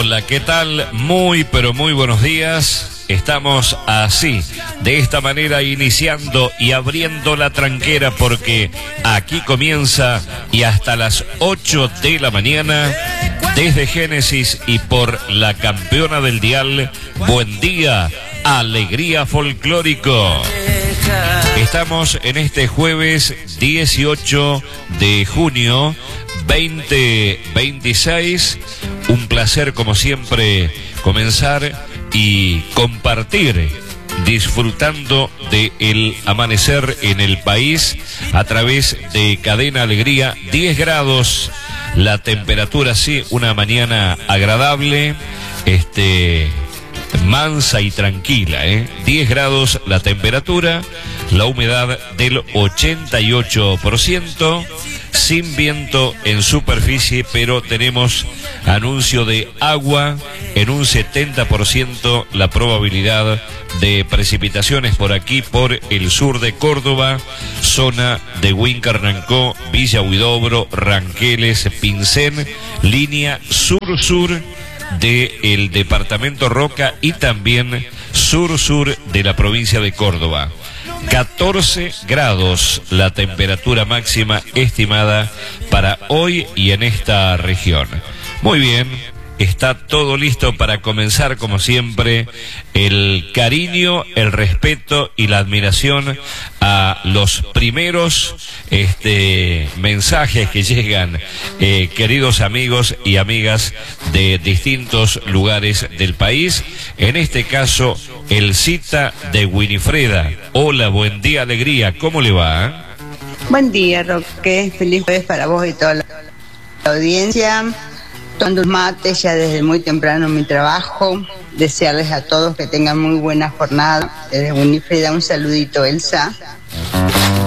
Hola, ¿qué tal? Muy, pero muy buenos días. Estamos así, de esta manera, iniciando y abriendo la tranquera, porque aquí comienza y hasta las 8 de la mañana, desde Génesis y por la campeona del dial, Buen Día, Alegría Folclórico. Estamos en este jueves 18 de junio 2026. Un placer, como siempre, comenzar y compartir, disfrutando del amanecer en el país a través de Cadena Alegría. 10 grados la temperatura, sí, una mañana agradable, mansa y tranquila, 10 grados la temperatura, la humedad del 88%, sin viento en superficie, pero tenemos anuncio de agua en un 70%, la probabilidad de precipitaciones por aquí, por el sur de Córdoba, zona de Huincarnancó, Villa Huidobro, Ranqueles, Pincén, línea sur-sur del departamento Roca y también sur-sur de la provincia de Córdoba. 14 grados la temperatura máxima estimada para hoy y en esta región. Muy bien, está todo listo para comenzar, como siempre, el cariño, el respeto y la admiración a los primeros mensajes que llegan, queridos amigos y amigas de distintos lugares del país. En este caso, el cita de Winifreda. Hola, buen día, Alegría, ¿cómo le va? Buen día, Roque, feliz jueves para vos y toda la audiencia. Tomando un mate ya desde muy temprano en mi trabajo. Desearles a todos que tengan muy buena jornada. Desde Winifreda, un saludito, Elsa.